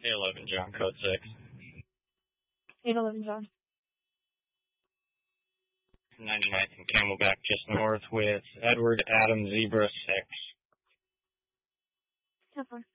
A11 John, code 6. 811 John. 99th and Camelback just north with Edward Adam Zebra 6. Have fun.